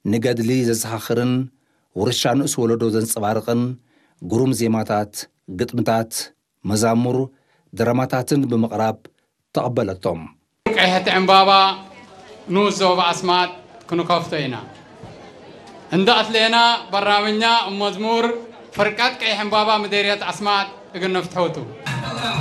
ንገድሊ ዘዘኻኽርን ውርሻ ንእስ ወለዶ ዘንጸባርቕን ግሩም ዜማታት ግጥምታት መዛሙር ድራማታትን ብምቕራብ ተቐበለቶም ቀይሕቲ ዕምባባ ንኡስ ዞባ ኣስማት ክንከፍቶ ኢና እንዳኣትለና በራምኛ መዝሙር ፍርቃት ቀይሕ ዕምባባ መደርያት ኣስማት እግነፍትሑቱ